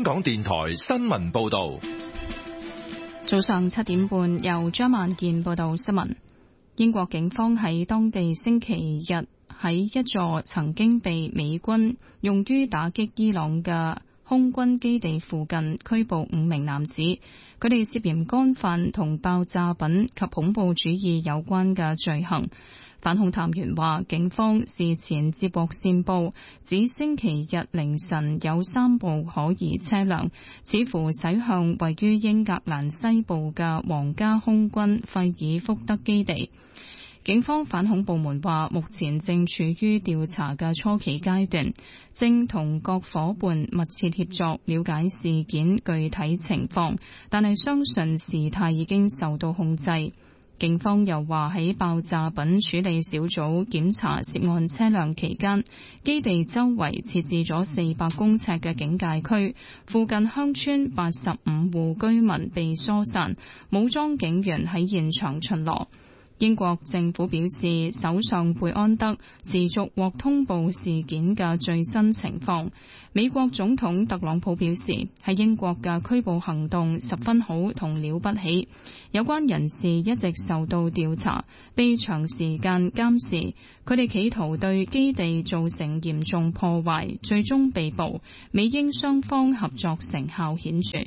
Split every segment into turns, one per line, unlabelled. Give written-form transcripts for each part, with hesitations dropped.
香港電台新聞報道。
早上7點半，由張萬健報道新聞。英國警方喺當地星期日喺一座曾經被美軍用於打擊伊朗嘅空軍基地附近拘捕5名男子，佢哋涉嫌干犯同爆炸品及恐怖主義有關嘅罪行。反恐探員話，警方事前接獲線報，指星期日凌晨有3部可疑車輛，似乎駛向位於英格蘭西部嘅皇家空軍費爾福德基地。警方反恐部門話，目前正處於調查嘅初期階段，正同各夥伴密切協作，了解事件具體情況，但係相信事態已經受到控制。警方又話，喺爆炸品處理小組檢查涉案車輛期間，基地周圍設置咗400公尺嘅警戒區，附近鄉村85戶居民被疏散，武裝警員喺現場巡邏。英國政府表示，首相貝安德持續獲通報事件嘅最新情況。美國總統特朗普表示，喺英國嘅拘捕行動十分好同了不起，有關人士一直受到調查，被長時間監視，佢哋企圖對基地造成嚴重破壞，最終被捕。美英雙方合作成效顯著。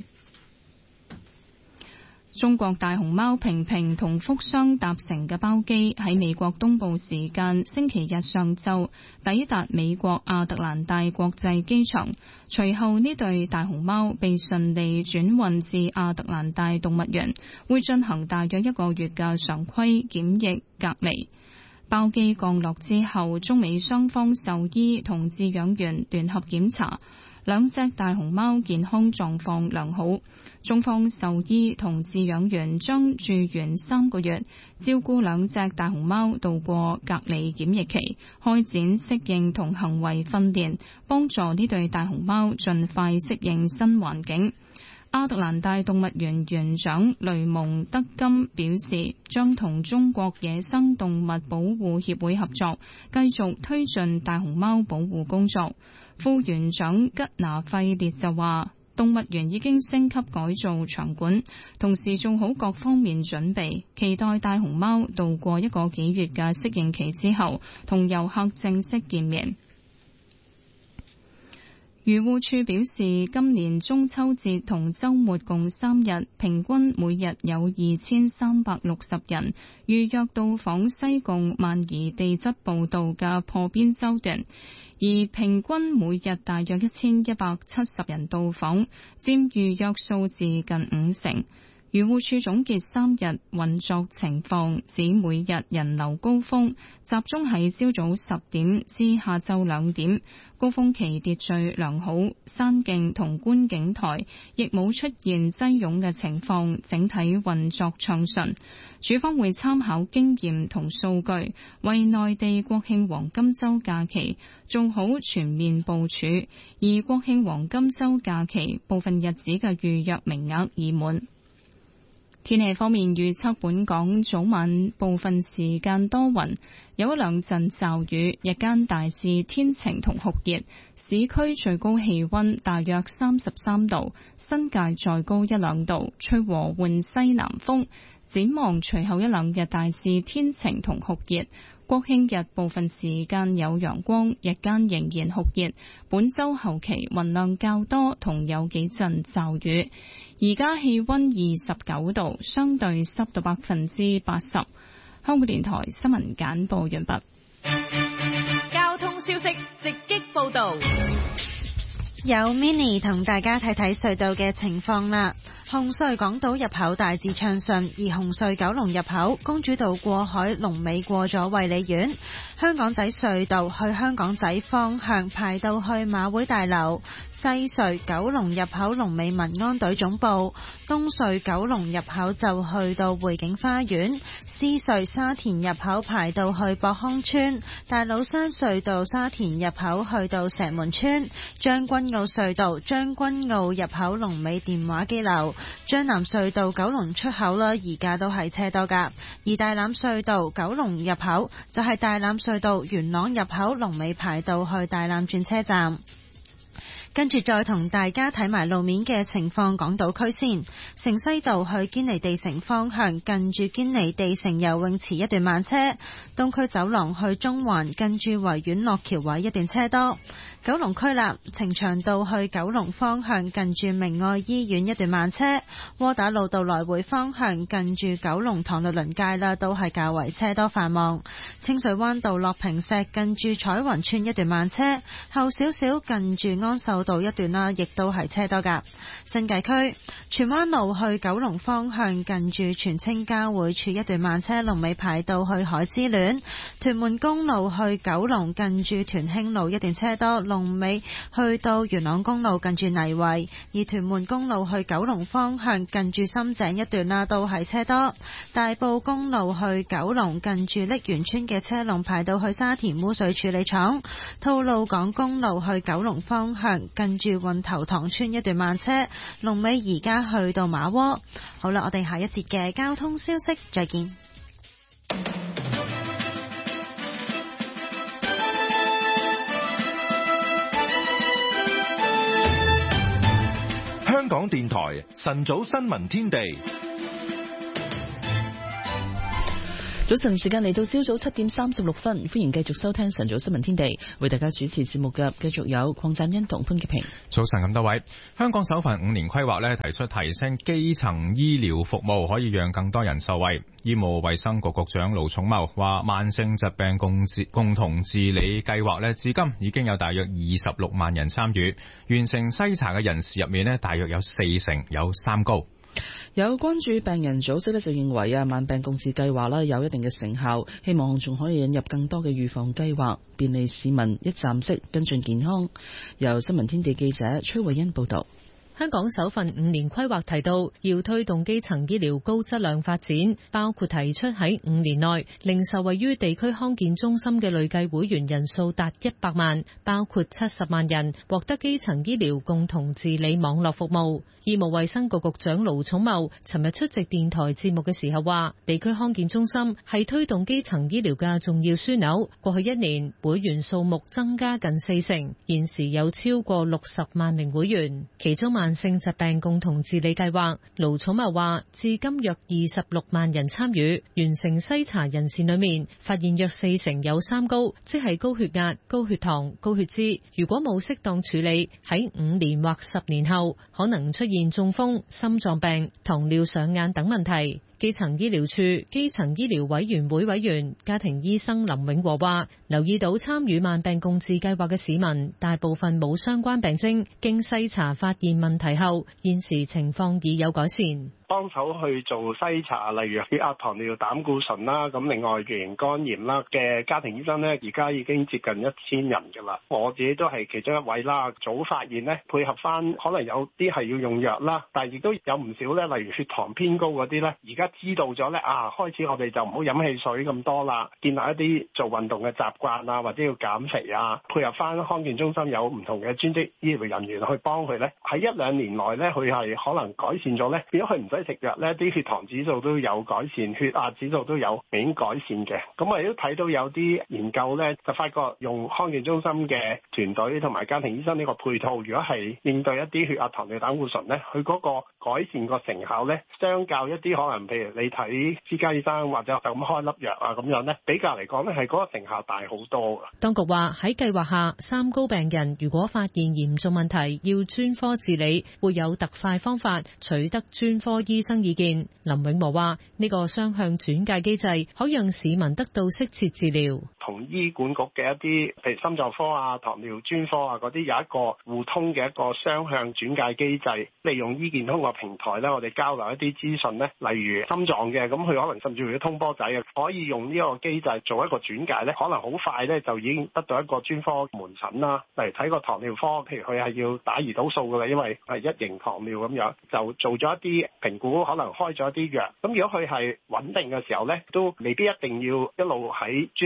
中國大熊貓平平同福箱搭乘嘅包機喺美國東部時間星期日上晝抵達美國亞特蘭大國際機場，隨後呢對大熊貓被順利轉運至亞特蘭大動物園，會進行大約1個月嘅常規檢疫隔離。包機降落之後，中美雙方獸醫同飼養員聯合檢查，兩隻大熊貓健康狀況良好。中方獸醫同飼養員將住院3個月，照顧兩隻大熊貓度過隔離檢疫期，開展適應同行為訓練，幫助呢對大熊貓盡快適應新環境。亞特蘭大動物園園長雷蒙德金表示，將同中國野生動物保護協會合作，繼續推進大熊貓保護工作。副園長吉拿費列就話，動物園已經升級改造場館，同時做好各方面準備，期待大熊貓度過1個幾月嘅適應期之後，同遊客正式見面。漁護署表示，今年中秋節同週末共3日，平均每日有2360人預約到訪西貢萬宜地質步道嘅破邊洲段，而平均每日大約1170人到訪，佔預約數字近50%。漁護署總結3日運作情況，指每日人流高峰集中喺朝早10點至下晝2點，高峰期秩序良好，山徑同觀景台亦冇出現擠擁嘅情況，整體運作暢順。署方會參考經驗同數據，為內地國慶黃金週假期做好全面部署，而國慶黃金週假期部分日子嘅預約名額已滿。天氣方面預測，本港早晚部分時間多雲，有1兩陣驟雨，日間大致天晴同酷熱，市區最高氣溫大約33度，新界再高1兩度，吹和緩西南風。展望隨後1兩日大致天晴同酷熱，國慶日部分時間有陽光，日間仍然酷熱。本週後期雲量較多，同有幾陣驟雨。而家氣溫29度，相對濕度80%。香港電台新聞簡報完畢。
交通消息直擊報道。
有 Mini 同大家睇睇隧道嘅情況啦。紅隧港島入口大致暢順，而紅隧九龍入口公主道過海龍尾過咗衛理苑，香港仔隧道去香港仔方向排到去馬會大樓，西隧九龍入口龍尾民安隊總部，東隧九龍入口就去到匯景花園，獅隧沙田入口排到去博康村，大老山隧道沙田入口去到石門村，將軍澳隧道將軍澳入口龍尾電話機樓，將南隧道九龍出口啦，而家都係車多噶。而大欖隧道九龍入口就係大欖隧道元朗入口龍尾排到去大欖轉車站。 跟住再同大家睇埋路面嘅情況，港島區先。城西道去堅尼地城方向，近住堅尼地城游泳池一段慢車；東區走廊去中環，近住維園落橋位一段車多。九龍區啦，呈祥道去九龍方向，近住明愛醫院一段慢車；窩打老道來回方向，近住九龍塘律倫街啦，都係較為車多繁忙。清水灣道落坪石，近住彩雲村一段慢車，後少少近住安秀道一段啦，亦都係車多噶。新界區荃灣路去九龍方向，近住荃青交匯處一段慢車，龍尾排到去海之戀。屯門公路去九龍，近住屯興路一段車多，龍尾去到元朗公路近住泥圍。而屯門公路去九龍方向，近住深井一段啦，都係車多。大埔公路去九龍，近住瀝源村嘅車龍排到去沙田污水處理廠。吐露港公路去九龍方向，近住運頭塘村一段慢車，龍尾而家去到馬窩。好啦，我哋下一節嘅交通消息再見。
香港電台晨早新聞天地。
早晨時間嚟到朝早7:36，歡迎繼續收聽晨早新聞天地，為大家主持節目嘅繼續有鄺贊恩同潘潔平。
早晨咁多位，香港首份5年規劃呢提出提升基層醫療服務，可以讓更多人受惠。醫務衛生局局長盧寵茂話，慢性疾病共同治理計劃呢至今已經有大約26萬人參與，完成篩查嘅人士入面呢大約有40%有三高。
有關注病人組織就認為慢病共治計劃有一定嘅成效，希望仲可以引入更多嘅預防計劃，便利市民一站式跟進健康。由新聞天地記者崔慧欣報道。
香港首份5年規劃提到，要推動基層醫療高質量發展，包括提出喺5年內令受惠於地區康健中心嘅累計會員人數達100萬，包括70萬人獲得基層醫療共同治理網絡服務。醫務衛生局局長盧寵茂尋日出席電台節目嘅時候話，地區康健中心係推動基層醫療嘅重要樞紐，過去1年會員數目增加近40%，現時有超過60萬名會員，其中慢性疾病共同治理計劃，盧寵茂話，至今約26萬人參與，完成篩查人士裏面，發現約40%有三高，即係高血壓、高血糖、高血脂。如果冇適當處理，喺5年或10年後，可能出現中風、心臟病、糖尿上眼等問題。基層醫療處基層醫療委員會委員、家庭醫生林永和話，留意到參與慢病共治計劃嘅市民，大部分冇相關病徵，經篩查發現問題後，現時情況已有改善。
幫手去做篩查，例如血壓、糖尿、膽固醇啦，咁另外乙型肝炎啦嘅家庭醫生呢，而家已經接近1000人㗎啦。我自己都係其中一位啦。早發現呢，配合翻可能有啲係要用藥啦，但係亦都有唔少呢，例如血糖偏高嗰啲呢，而家知道咗呢，開始我哋就唔好飲汽水咁多啦，建立一啲做運動嘅習慣啊，或者要減肥啊，配合翻康健中心有唔同嘅專職醫療人員去幫佢呢，喺1-2年內呢，佢係可能改善咗呢，變咗佢唔使食藥呢，啲血糖指數都有改善，血壓指數都有明顯改善嘅。咁我亦都睇到有啲研究呢，就發覺用康健中心嘅團隊同埋家庭醫生呢個配套，如果係應對一啲血壓、糖尿、膽固醇呢，佢嗰個改善個成效呢，相較一啲可能譬如你睇私家醫生或者就咁開粒藥啊咁樣呢，比較嚟講呢，係嗰個成效大好多㗎。
當局話喺計劃下，三高病人如果發現嚴重問題，要專科治理，會有特快方法取得專科醫生意見。林永和話，呢個雙向轉介機制可讓市民得到適切治療。
同醫管局嘅一啲譬如心臟科啊、糖尿專科啊嗰啲有一個互通嘅一個雙向轉介機制，利用醫健通個平台咧，我哋交流一啲資訊咧，例如心臟嘅，咁佢可能甚至乎要通波仔嘅，可以用呢個機制做一個轉介咧，可能好快咧就已經得到一個專科門診啦。例如睇個糖尿科，譬如佢係要打胰島素㗎啦，因為係1型糖尿咁樣，就做咗一啲評估，可能開咗一啲藥。咁如果佢係穩定嘅時候咧，都未必一定要一路喺專科嗰度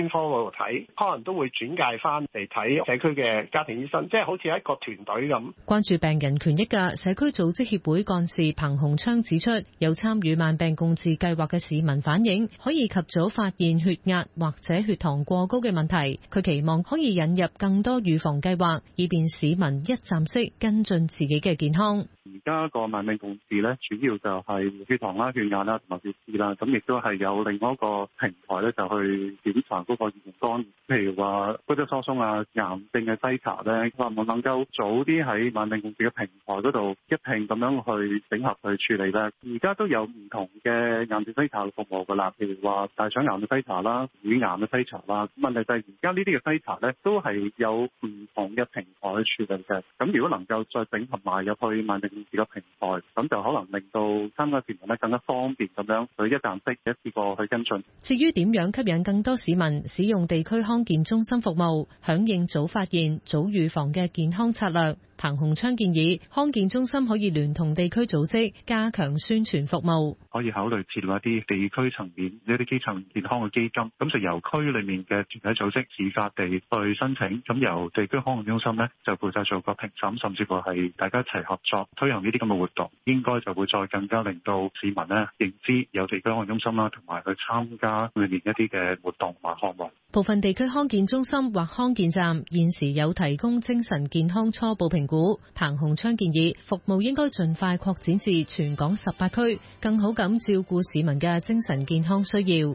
度睇，可能都會轉介翻嚟睇社區嘅家庭醫生，即係好似一個團隊咁。
關注病人權益嘅社區組織協會幹事彭洪昌指出，有參與慢病共治計劃嘅市民反映，可以及早發現血壓或者血糖過高嘅問題。佢期望可以引入更多預防計劃，以便市民一站式跟進自己嘅健康。
而家個慢病共治咧，主要就係血糖啦、血壓啦同埋血脂啦，咁亦都係有另外一個平台咧，就去檢查嗰個乙型肝炎，譬如話骨質疏鬆啊、癌症嘅篩查咧，話唔能夠早啲喺慢病共治嘅平台嗰度一併咁樣去整合去處理咧。而家都有唔同嘅癌症篩查服務噶啦，譬如話大腸癌嘅篩查啦、乳癌嘅篩查啦。問題就係而家呢啲嘅篩查咧，都係有唔同嘅平台去處理嘅。咁如果能夠再整合埋入去慢病共治嘅平台，咁就可能令到參加市民咧更加方便咁樣去一站式一次過去跟進。
至於點樣吸引更多市民使用地區康健中心服務，響應早發現、早預防嘅健康策略，彭洪昌建議康健中心可以聯同地區組織加強宣傳服務，
可以考慮設立一啲地區層面一啲基層健康嘅基金，咁就由區裏面嘅團體組織自發地去申請，咁由地區康健中心呢就負責做個評審，甚至乎係大家一齊合作推行呢啲咁嘅活動，應該就會再更加令到市民呢認知有地區康健中心啦，同埋去參加裏面一啲嘅活動同埋項目。
部分地區康健中心或康健站現時有提供精神健康初步評估。彭洪昌建議服務應該盡快擴展至全港18區，更好咁照顧市民嘅精神健康需要。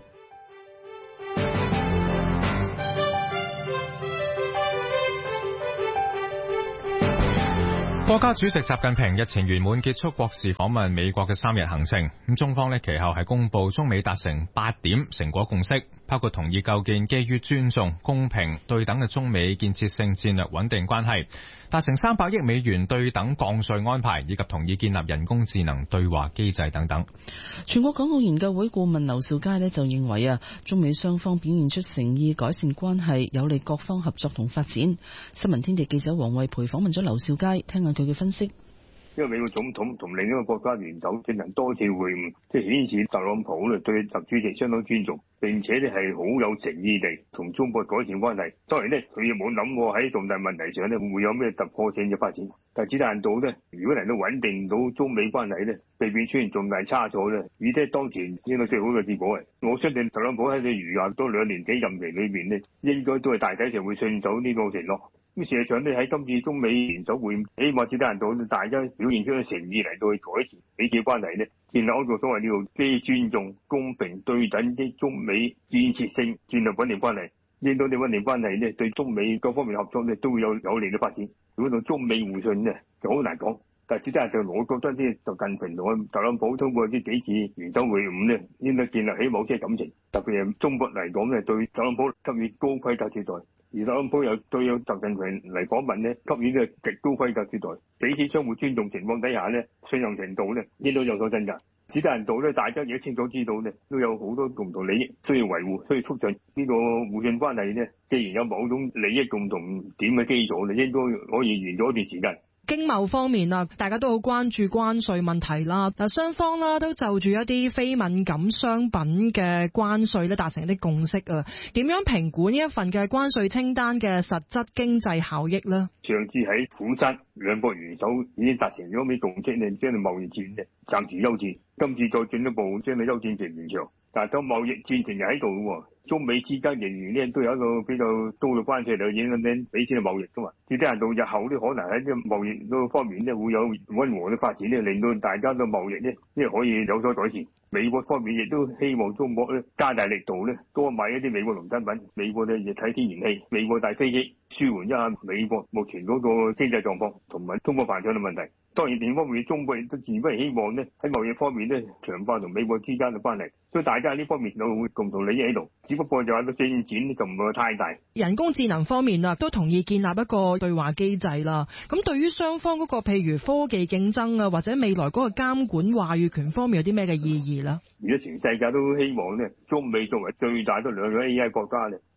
國家主席習近平日前圓滿結束國事訪問美國嘅3日行程，咁中方其後係公布中美達成8點成果共識，包括同意構建基於尊重、公平、對等嘅中美建設性戰略穩定關係，達成300億美元對等降稅安排，以及同意建立人工智能對話機制等等。
全國港澳研究會顧問劉兆佳就認為中美雙方表現出誠意改善關係，有利各方合作同發展。新聞天地記者黃慧培訪問咗劉兆佳，聽下佢嘅分析。
因為美國總統同另一個國家元首進行多次會晤，即係顯示特朗普對習主席相當尊重，並且咧係好有誠意地同中國改善關係。當然咧，佢又冇諗過喺重大問題上咧會有咩突破性嘅發展。但係只但到咧，如果能夠穩定到中美關係咧，避免出現重大差錯咧，以即係當前應該最好嘅結果嘅。我相信特朗普喺佢餘下多2年幾任期裏邊咧，應該都係大體上會信守呢個承諾。咁事實上咧，喺今次中美元首會晤，起碼只得人到大家表現出誠意嚟到去改善彼此關係咧，建立一個所謂呢個基於尊重、公平、對等的中美建設性戰略穩定關係，令到呢穩定關係咧對中美各方面合作咧都會有利嘅發展。如果到中美互信咧，就好難講。但係只得就我覺得啲習近平同特朗普通過呢幾次元首會晤咧，應該建立起某些感情。特別係中國嚟講咧，對特朗普給予高規格接待。而特朗普又對有習近平嚟訪問咧，給予呢個極高規格接待，彼此相互尊重情況底下咧，信任程度咧應該有所增加。只得人道咧，大家亦都清楚知道咧，都有好多共同利益需要維護，需要促進呢個互信關係咧。既然有某種利益共同點嘅基礎咧，應該可以延續一段時間。
經貿方面啊，大家都好關注關稅問題啦。嗱，雙方啦都就住一啲非敏感商品嘅關稅咧達成一啲共識啊。點樣評估呢一份嘅關稅清單嘅實質經濟效益呢？
上次喺釜山兩國元首已經達成咗啲共識咧，將貿易戰咧暫時休戰。今次再進一步將個休戰期延長，但係當貿易戰仍然喺度喎。中美之間仍然咧都有一個比較高嘅關係嚟影響緊彼此嘅貿易噶嘛，只得人到日後咧可能喺啲貿易嗰方面咧會有溫和嘅發展咧，令到大家嘅貿易咧可以有所改善。美國方面亦都希望中國咧加大力度咧多買一啲美國農產品，美國咧液體天然氣、美國大飛機，舒緩一下美國目前嗰個經濟狀況同埋通貨膨脹嘅問題。當然另一方面，中國亦都自不然希望咧喺貿易方面咧強化同美國之間嘅關係，所以大家喺呢方面有共同利益喺度。只不過就係個進展就唔會太大。
人工智能方面啊，都同意建立一個對話機制啦。咁對於雙方嗰個譬如科技競爭啊，或者未來嗰個監管話語權方面有啲咩嘅意義咧？
而家全世界都希望咧，中美作為最大嘅兩個 AI 國家咧，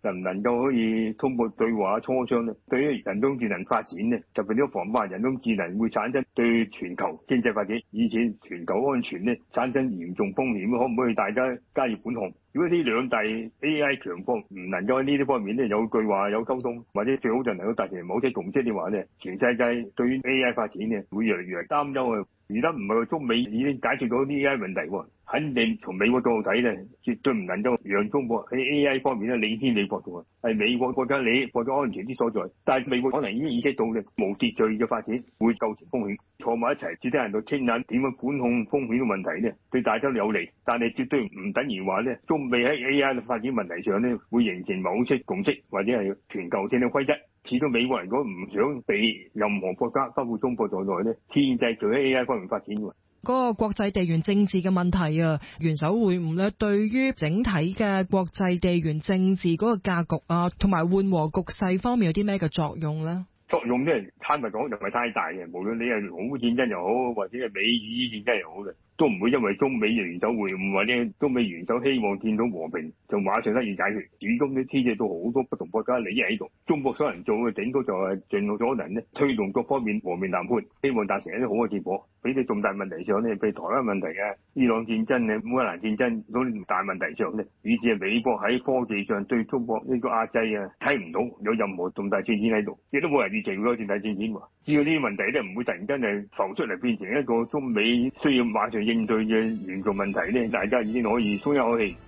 能唔能夠可以通過對話磋商咧？對於人工智能發展咧，特別呢個防範人工智能會產生對全球經濟發展以至全球安全咧產生嚴重風險，可唔可以大家加以管控？如果呢兩大 AI 強國唔能夠喺呢啲方面咧有對話有溝通，或者最好就能夠達成某些共識嘅話咧，全世界對於 AI 發展咧會越嚟越擔憂啊！而家唔係話中美已經解決到啲 AI 問題喎，肯定從美國角度睇咧，絕對唔能夠讓中國喺 AI 方面咧領先美國嘅喎，係美國國家利益、國家安全之所在。但係美國可能已經意識到咧無秩序嘅發展會構成風險，坐埋一齊只得人度傾下點樣管控風險嘅問題咧，對大家都有利。但係絕對唔等於話咧，中美喺 AI 嘅發展問題上咧會形成某些共識或者係全球性嘅規則。始終美國人如果唔想被任何國家，包括中國在內咧，牽制住喺 AI 方面發展嘅。
嗰個國際地緣政治嘅問題啊，元首會晤咧，對於整體嘅國際地緣政治嗰個格局啊，同埋緩和局勢方面有啲咩嘅作用咧？
作用咧，坦白講就唔係太大嘅。無論你係俄烏戰爭又好，或者係美伊戰爭又好嘅，都唔會因為中美元首會晤或者中美元首希望見到和平就馬上得以解決。始終都牽涉到好多不同國家利益喺度。中國所能做嘅頂多就係盡可能咧推動各方面和平談判，希望達成一啲好嘅結果。喺啲重大問題上咧，譬如台灣問題啊、伊朗戰爭啊、烏克蘭戰爭嗰啲大問題上咧，以至係美國喺科技上對中國呢個壓制啊，睇唔到有任何重大進展喺度，亦都冇人預期會有重大進展喎。只要呢啲問題咧唔會突然間係浮出嚟變成一個中美需要馬上應對嘅嚴重問題咧，大家已經可以鬆一口氣。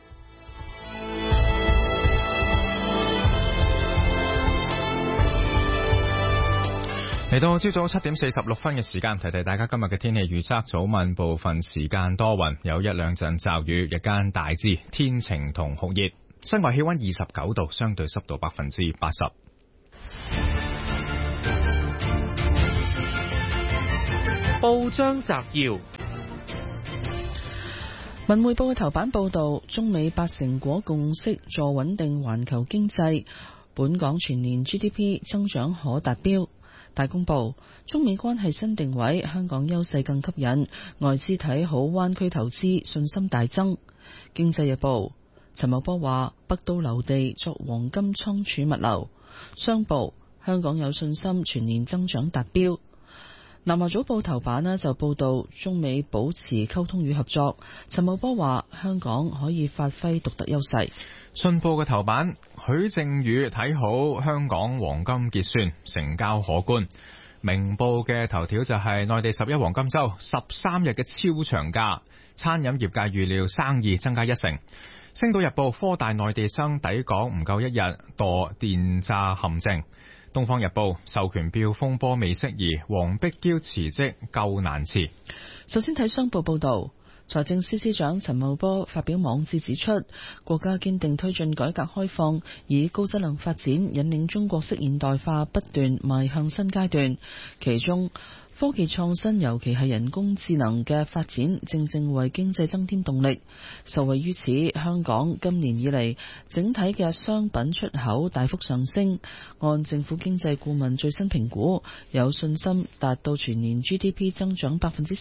嚟到朝早7點46分嘅時間，提提大家今日嘅天氣預測。早晚部分時間多雲，有一兩陣驟雨，日間大致天晴同酷熱，室外氣溫29度，相對濕度80%。
報章摘要：
文匯報嘅頭版報道，中美8成果共識助穩定環球經濟，本港全年 GDP 增長可達標。大公報：中美關係新定位，香港優勢更吸引，外資睇好灣區投資，信心大增。經濟日報：陳茂波話北都留地作黃金倉儲物流。商報：香港有信心全年增長達標。南華早報頭版呢就報道中美保持溝通與合作，陳茂波話香港可以發揮獨特優勢。
信報嘅頭版，許正宇睇好香港黃金結算成交可觀。明報嘅頭條就係內地11黃金週13日嘅超長假，餐飲業界預料生意增加1成。星島日報，科大內地生抵港唔夠1日墮電詐陷阱。東方日報，授權標風波未釋疑，黃碧嬌辭職夠難辭。
首先睇商報報道，財政司司長陳茂波發表網誌指出，國家堅定推進改革開放，以高質量發展引領中國式現代化不斷邁向新階段，其中科技創新，尤其係人工智能嘅發展，正正為經濟增添動力。受惠於此，香港今年以嚟整體嘅商品出口大幅上升。按政府經濟顧問最新評估，有信心達到全年 GDP 增長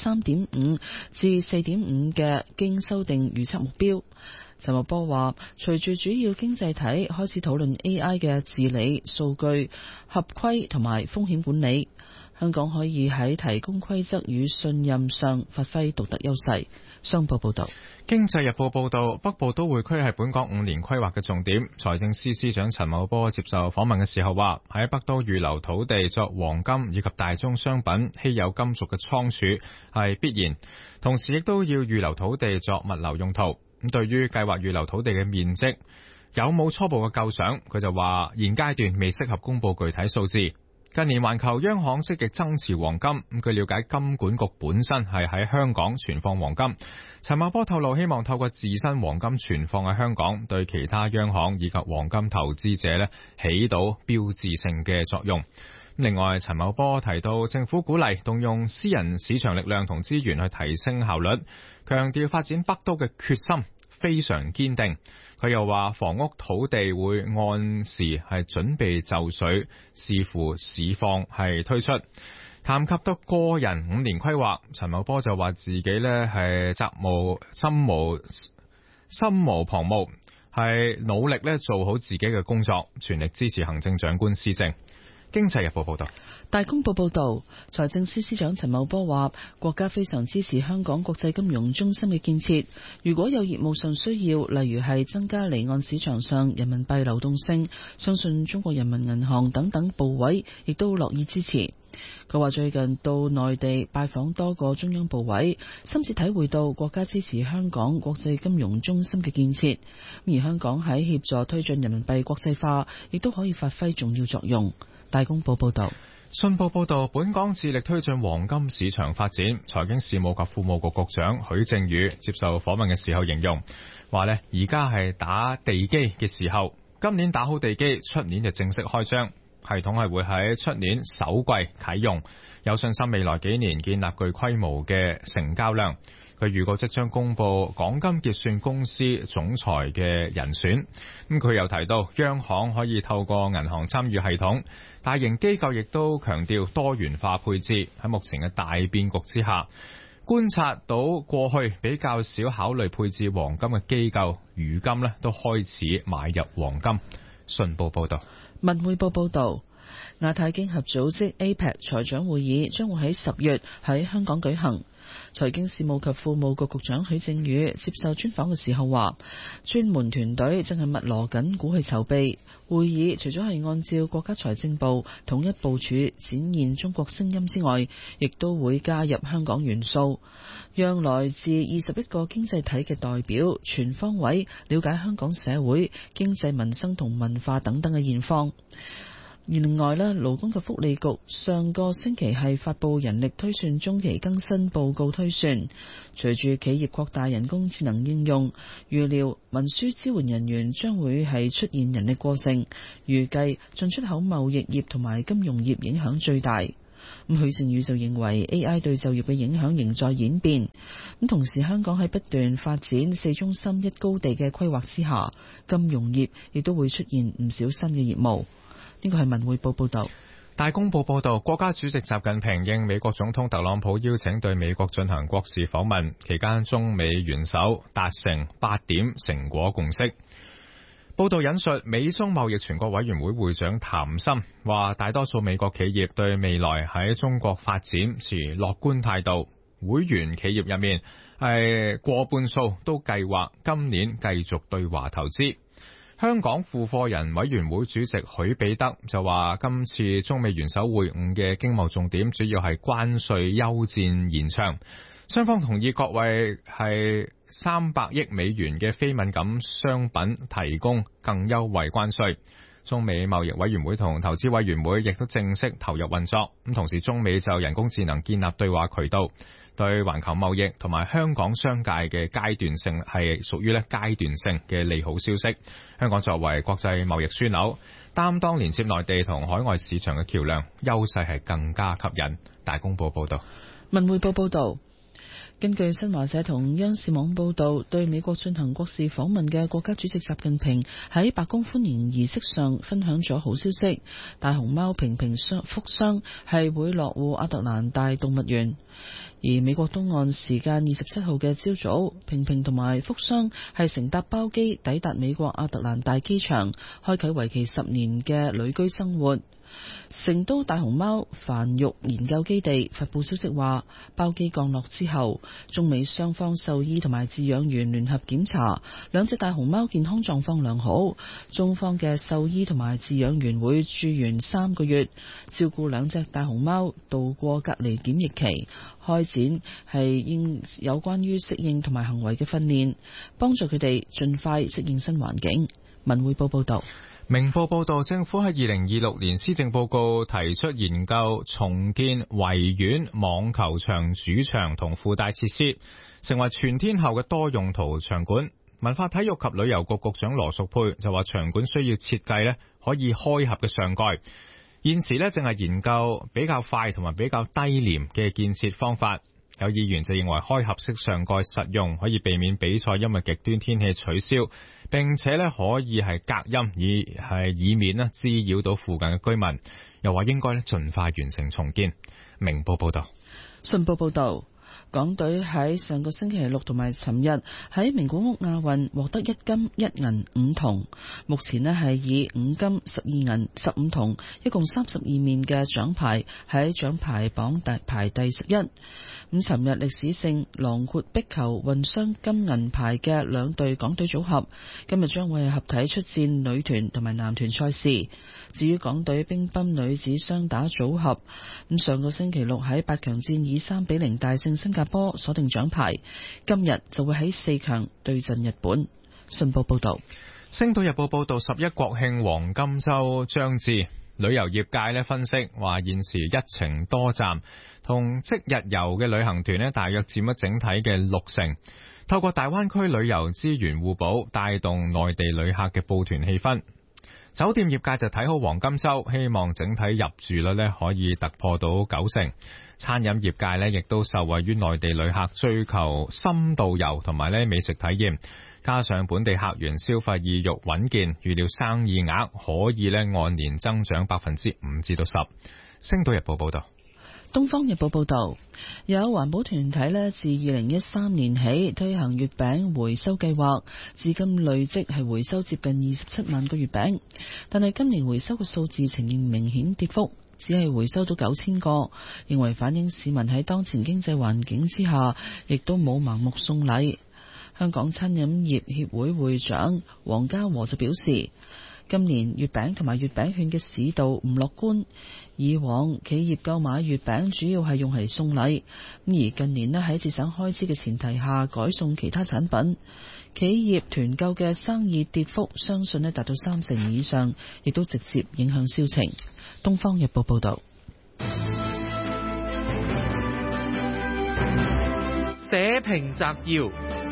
3.5%至4.5%嘅經修訂預測目標。陳茂波話，隨住主要經濟體開始討論 AI 嘅治理、數據合規同埋風險管理，香港可以喺提供規則與信任上發揮獨特優勢。商報報道。
經濟日報報道，北部都會區係本港5年規劃嘅重點。財政司司長陳茂波接受訪問嘅時候話，喺北都預留土地作黃金以及大宗商品、稀有金屬嘅倉儲係必然，同時亦都要預留土地作物流用途。咁對於計劃預留土地嘅面積有冇初步嘅構想，佢就話現階段未適合公布具體數字。近年環球央行積極增持黃金，據了解金管局本身係喺香港存放黃金。陳茂波透露，希望透過自身黃金存放喺香港，對其他央行以及黃金投資者呢起到標誌性嘅作用。另外，陳茂波提到政府鼓勵動用私人市場力量同資源去提升效率，強調發展北都嘅決心非常堅定。佢又話房屋土地會按時係準備就緒，視乎市況係推出。談及到個人5年規劃，陳茂波就話自己呢係心無旁騖， 係努力咧做好自己嘅工作，全力支持行政長官施政。經濟日報報道。
大公報報道，財政司司長陳茂波話，國家非常支持香港國際金融中心嘅建設，如果有業務上需要，例如係增加離岸市場上人民幣流動性，相信中國人民銀行等等部委亦都樂意支持。佢話最近到內地拜訪多個中央部委，深切體會到國家支持香港國際金融中心嘅建設，而香港喺協助推進人民幣國際化，亦都可以發揮重要作用。大公報報道。
信報報道，本港致力推進黃金市場發展。財經事務及庫務局局長許正宇接受訪問嘅時候形容，話呢而家係打地基嘅時候，今年打好地基，出年就正式開張，系統係會喺出年首季啟用，有信心未來幾年建立具規模嘅成交量。佢預告即將公布港金結算公司總裁嘅人選。咁佢又提到，央行可以透過銀行參與系統，大型機構亦都強調多元化配置。喺目前嘅大變局之下，觀察到過去比較少考慮配置黃金嘅機構，如今呢都開始買入黃金。信報報道。
文匯報報道，亞太經合組織 APEC 財長會議將會喺10月喺香港舉行。財經事務及庫務局局長許正宇接受專訪嘅時候話，專門團隊正係密鑼緊鼓去籌備會議，除咗係按照國家財政部統一部署展現中國聲音之外，亦都會加入香港元素，讓來自21個經濟體嘅代表全方位了解香港社會、經濟、民生同文化等等嘅現況。另外咧，勞工及福利局上個星期係發布人力推算中期更新報告推算，隨住企業擴大人工智能應用，預料文書支援人員將會係出現人力過剩，預計進出口貿易業同埋金融業影響最大。咁許正宇就認為 AI 對就業嘅影響仍在演變，咁同時香港喺不斷發展4中心1高地嘅規劃之下，金融業亦都會出現唔少新嘅業務。呢個係文匯報報道。
大公報報道，國家主席習近平應美國總統特朗普邀請對美國進行國事訪問，期間中美元首達成8點成果共識。報道引述美中貿易全國委員會會長譚森話，大多數美國企業對未來喺中國發展持樂觀態度，會員企業入面係過半數都計劃今年繼續對華投資。香港付貨人委員會主席許彼得就話，今次中美元首會晤嘅經貿重點主要係關稅休戰延長，雙方同意各為係300億美元嘅非敏感商品提供更優惠關稅。中美貿易委員會同投資委員會亦都正式投入運作，咁同時中美就人工智能建立對話渠道，對環球貿易同埋香港商界嘅階段性係屬於階段性嘅利好消息。香港作為國際貿易樞紐，擔當連接內地同海外市場嘅橋樑，優勢係更加吸引。大公報報道。
文匯報報道，根據新華社同央視網報道，對美國進行國事訪問嘅國家主席習近平喺白宮歡迎儀式上分享咗好消息，大熊貓平平福箱係會落戶亞特蘭大動物園。而美國東岸時間27號嘅朝早，平平同埋福箱係乘搭包機抵達美國亞特蘭大機場，開啟為期10年嘅旅居生活。成都大熊貓繁育研究基地發布消息話，包機降落之後，中美雙方獸醫同埋飼養員聯合檢查，兩隻大熊貓健康狀況良好。中方嘅獸醫同埋飼養員會駐園3個月，照顧兩隻大熊貓度過隔離檢疫期，開展係有關於適應同埋行為嘅訓練，幫助佢哋盡快適應新環境。文匯報報道。
明報報道，政府喺2026年施政報告提出研究重建維園網球場主場同附帶設施，成為全天候嘅多用途場館。文化體育及旅遊局局長羅淑佩就話，場館需要設計可以開合嘅上蓋，現時正係研究比較快同埋比較低廉嘅建設方法。有議員就認為開合式上蓋實用，可以避免比賽因為極端天氣取消，並且可以係隔音，以免滋擾到附近嘅居民。又話應該盡快完成重建。明報報道。
信報報道， 港隊喺上個星期六同埋尋日喺名古屋亞運獲得1金1銀5銅，目前呢係以5金12銀15銅，一共32面嘅獎牌喺獎牌榜排第11。咁尋日歷史性囊括壁球、混雙金銀牌嘅兩隊港隊組合，今日將會係合體出戰女團同埋男團賽事。至於港隊乒乓女子雙打組合，咁上個星期六喺8強戰以3-0大勝新加坡，鎖定獎牌。今日就會喺4強對陣日本。信報報道。
星島日報報道，11國慶黃金週將至，旅遊業界分析話，現時一程多站同即日遊嘅旅行團大約佔咗整體嘅60%。透過大灣區旅遊資源互補，帶動內地旅客嘅報團氣氛。酒店業界就睇好黃金週，希望整體入住率可以突破到90%。餐飲業界亦都受惠於內地旅客追求深度遊同埋美食體驗，加上本地客源消費意欲穩健，預料生意額可以按年增長5%至到10%。星島日報報道。
東方日報報道，有環保團體自2013年起推行月餅回收計劃，至今累積係回收接近27萬個月餅，但係今年回收嘅數字呈現明顯跌幅，只係回收到9000個，認為反映市民喺當前經濟環境之下，亦都冇盲目送禮。香港餐飲業協會會長黃家和就表示，今年月餅同埋月餅券嘅市道唔樂觀，以往企業購買月餅主要係用嚟送禮，而近年喺節省開支嘅前提下改送其他產品，企業團購嘅生意跌幅相信達到30%以上，亦都直接影響銷情。東方日報報道。
社評摘要。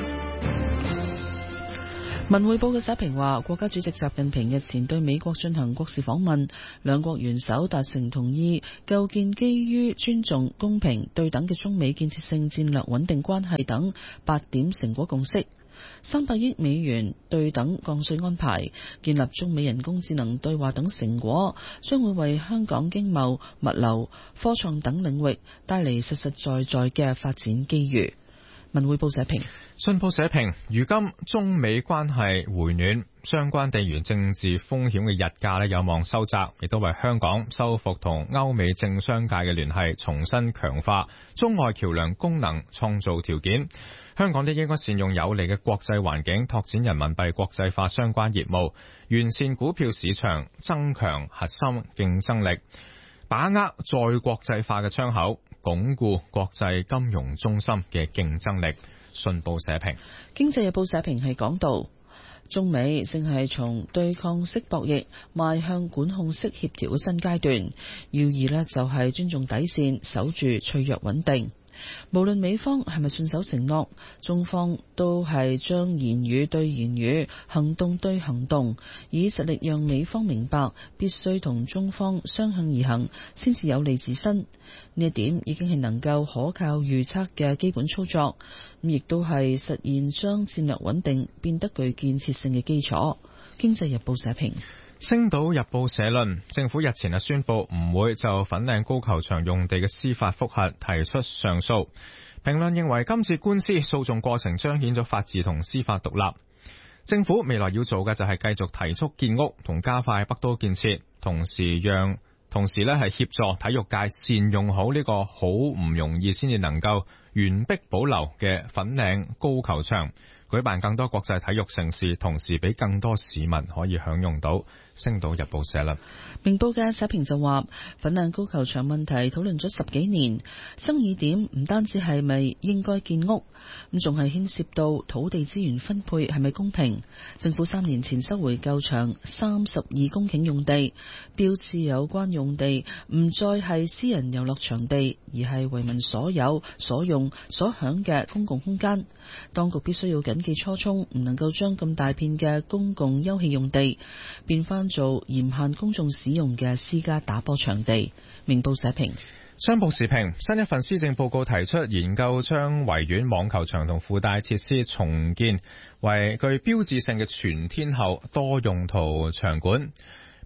文匯報嘅社評話，國家主席習近平日前對美國進行國事訪問，兩國元首達成同意構建基於尊重、公平、對等嘅中美建設性戰略穩定關係等8點成果共識。300億美元對等降稅安排，建立中美人工智能對話等成果，將會為香港經貿、物流、科創等領域帶嚟實實在在嘅發展機遇。文匯報社評。
信報社評，如今中美關係回暖，相關地緣政治風險嘅日價有望收窄，亦都為香港修復同歐美政商界嘅聯繫，重新強化中外橋梁功能，創造條件。香港都應該善用有利嘅國際環境，拓展人民幣國際化相關業務，完善股票市場，增強核心競爭力，把握再國際化嘅窗口，鞏固國際金融中心嘅競爭力。信報社評。
經濟日報社評係講到，中美正係從對抗式博弈邁向管控式協調嘅新階段，要義就係尊重底線，守住脆弱穩定。無論美方係咪信守承諾，中方都係將言語對言語，行動對行動，以實力讓美方明白必須同中方相向而行，先至有利自身。呢一點已經係能夠可靠預測嘅基本操作，亦都係實現將戰略穩定變得具建設性嘅基礎。經濟日報社評。
星島日報社論，政府日前宣布唔會就粉嶺高球場用地嘅司法覆核提出上訴。評論認為今次官司訴訟過程彰顯咗法治同司法獨立。政府未來要做嘅就係繼續提速建屋同加快北都建設，同時係協助體育界善用好呢個好唔容易先至能夠原壁保留嘅粉嶺高球場，舉辦更多國際體育盛事，同時俾更多市民可以享用到。星島日報社啦。
明報嘅社評就話，粉嶺高球場問題討論咗10幾年，爭議點唔單止係咪應該建屋，咁仲係牽涉到土地資源分配係咪公平。政府3年前收回舊場32公頃用地，標誌有關用地唔再係私人遊樂場地，而係為民所有、所用、所享嘅公共空間。當局必須要謹記初衷，唔能夠將咁大片嘅公共休憩用地變翻做嚴限公眾使用嘅私家打波場地。明報社評。
商報時評，新一份施政報告提出研究將維園網球場同附帶設施重建為具標誌性嘅全天候多用途場館，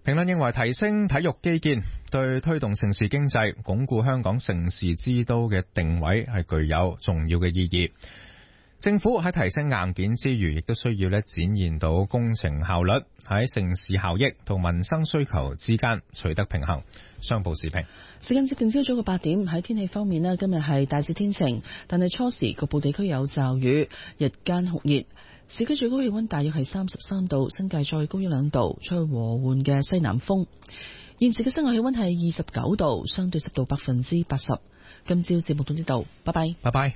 評論認為提升體育基建對推動城市經濟、鞏固香港城市之都嘅定位係具有重要嘅意義。政府喺提升硬件之餘，亦都需要展現到工程效率，喺城市效益同民生需求之間取得平衡。商報時評。
時間接近朝早嘅8點，喺天氣方面今日係大致天晴，但係初時局部地區有驟雨，日間酷熱，市區最高氣溫大約係33度，新界再高1-2度，吹和緩嘅西南風。現時嘅室外氣溫係29度，相對濕度80%。今朝節目到呢度，拜拜。
拜拜。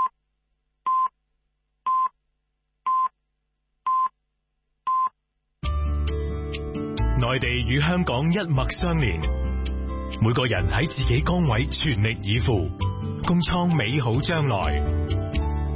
內地與香港一脈相連，每個人喺自己崗位全力以赴，共創美好將來。